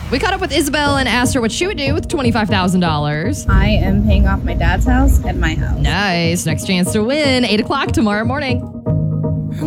We caught up with Isabel and asked her what she would do with $25,000. I am paying off my dad's house and my house. Nice. Next chance to win, 8 o'clock tomorrow morning.